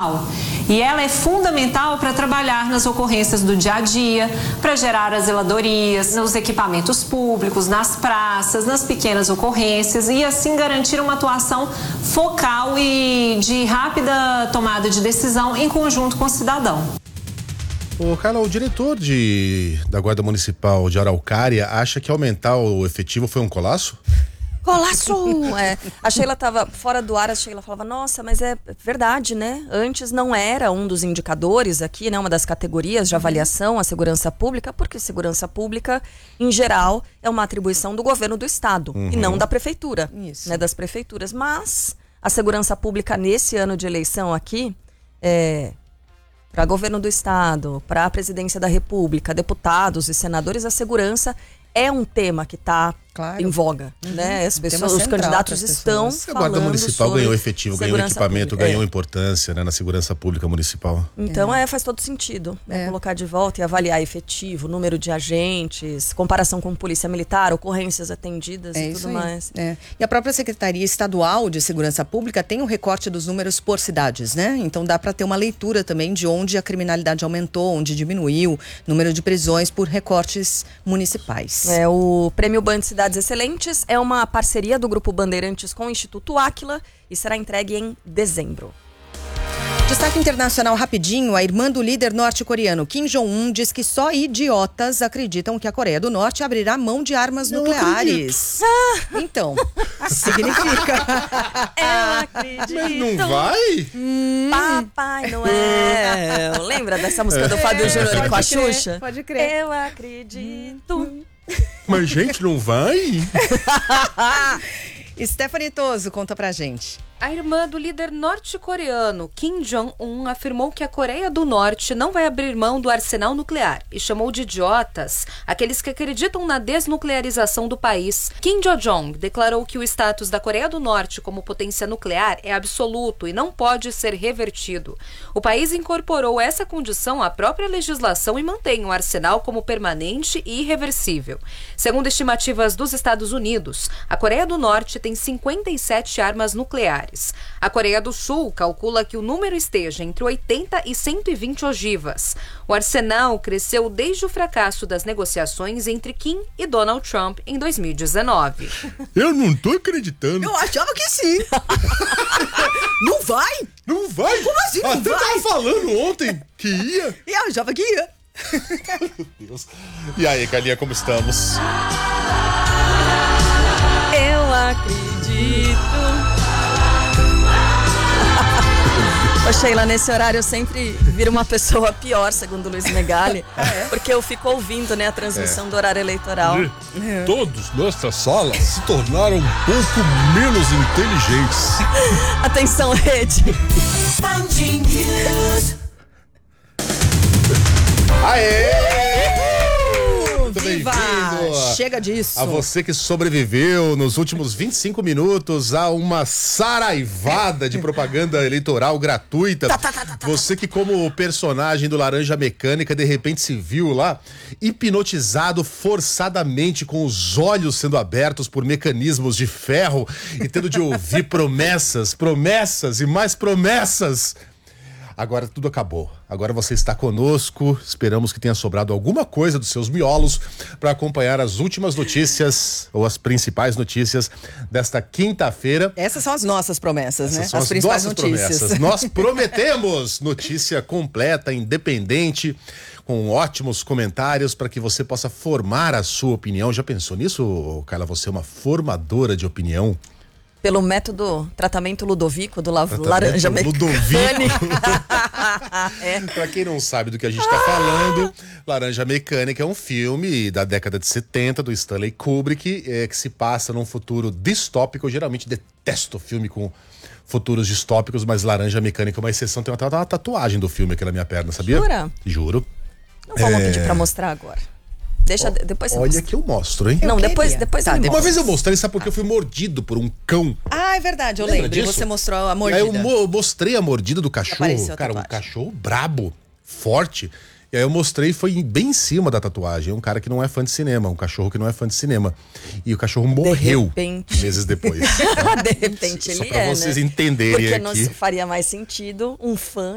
municipal. E ela é fundamental para trabalhar nas ocorrências do dia a dia, para gerar as zeladorias, nos equipamentos públicos, nas praças, nas pequenas ocorrências e assim garantir uma atuação focal e de rápida tomada de decisão em conjunto com o cidadão. Ô, Carla, o diretor da Guarda Municipal de Araucária acha que aumentar o efetivo foi um colasso? Golaço! A Sheila estava fora do ar, a Sheila falava, nossa, mas é verdade, né? Antes não era um dos indicadores aqui, né? Uma das categorias de avaliação, a segurança pública, porque segurança pública, em geral, é uma atribuição do governo do estado e não da prefeitura, né? Das prefeituras. Mas a segurança pública nesse ano de eleição aqui, para governo do estado, para a presidência da república, deputados e senadores, a segurança é um tema que está em voga, né? As pessoas, os candidatos estão falando. A Guarda Municipal ganhou efetivo, ganhou equipamento, ganhou importância, né, na segurança pública municipal. Então faz todo sentido colocar de volta e avaliar efetivo, número de agentes, comparação com polícia militar, ocorrências atendidas e tudo mais. E a própria Secretaria Estadual de Segurança Pública tem um recorte dos números por cidades, né? Então dá para ter uma leitura também de onde a criminalidade aumentou, onde diminuiu, número de prisões por recortes municipais. O Prêmio Band Cidades Excelentes é uma parceria do Grupo Bandeirantes com o Instituto Áquila e será entregue em dezembro. Destaque internacional rapidinho, a irmã do líder norte-coreano Kim Jong-un diz que só idiotas acreditam que a Coreia do Norte abrirá mão de armas nucleares. Então, significa... Eu acredito. Mas não vai? Papai Noel. Lembra dessa música do Fábio Júnior com a Xuxa? Pode crer. Eu acredito. Mas, gente, não vai? Stephanie Toso conta pra gente. A irmã do líder norte-coreano, Kim Jong-un, afirmou que a Coreia do Norte não vai abrir mão do arsenal nuclear e chamou de idiotas aqueles que acreditam na desnuclearização do país. Kim Jong-un declarou que o status da Coreia do Norte como potência nuclear é absoluto e não pode ser revertido. O país incorporou essa condição à própria legislação e mantém o arsenal como permanente e irreversível. Segundo estimativas dos Estados Unidos, a Coreia do Norte tem 57 armas nucleares. A Coreia do Sul calcula que o número esteja entre 80 e 120 ogivas. O arsenal cresceu desde o fracasso das negociações entre Kim e Donald Trump em 2019. Eu não tô acreditando. Eu achava que sim. Não vai? Não vai? Como assim não Até vai? tava falando ontem que ia. E eu achava que ia. Meu Deus. E aí, Carlinha, como estamos? Eu acredito. Ô Sheila, nesse horário eu sempre viro uma pessoa pior, segundo Luiz Megali, porque eu fico ouvindo, né, a transmissão do horário eleitoral. Todos nesta sala se tornaram um pouco menos inteligentes. Atenção, rede. Aê! Muito Viva! bem-vindo! Chega disso. A você que sobreviveu nos últimos 25 minutos a uma saraivada de propaganda eleitoral gratuita. Você que, como personagem do Laranja Mecânica, de repente se viu lá hipnotizado forçadamente, com os olhos sendo abertos por mecanismos de ferro e tendo de ouvir promessas e mais promessas. Agora tudo acabou. Agora você está conosco. Esperamos que tenha sobrado alguma coisa dos seus miolos para acompanhar as últimas notícias ou as principais notícias desta quinta-feira. Essas são as nossas promessas, né? São as principais nossas notícias. promessas. Nós prometemos notícia completa, independente, com ótimos comentários para que você possa formar a sua opinião. Já pensou nisso, Carla? Você é uma formadora de opinião? Pelo método tratamento Ludovico do Laranja Mecânica. Pra quem não sabe do que a gente tá falando, Laranja Mecânica é um filme da década de 70 do Stanley Kubrick, que se passa num futuro distópico. Eu geralmente detesto filme com futuros distópicos, mas Laranja Mecânica é uma exceção. Tem uma tatuagem do filme aqui na minha perna, sabia? Jura? Juro. Não vamos pedir pra mostrar agora. Deixa, depois você Olha mostra. que eu mostro, hein? Não, depois Tá, ele Uma mostra. vez eu mostrei, sabe por que eu fui mordido por um cão? Ah, é verdade, eu Lembra lembro. disso? Você mostrou a Aí mordida. eu mostrei a mordida do cachorro. Apareceu a Cara, um tatuagem. cachorro brabo, forte. E aí eu mostrei, foi bem em cima da tatuagem. Um cara que não é fã de cinema, um cachorro que não é fã de cinema. E o cachorro morreu repente. meses depois. De repente Só ele pra é, vocês né? entenderem Porque aqui. não faria mais sentido um fã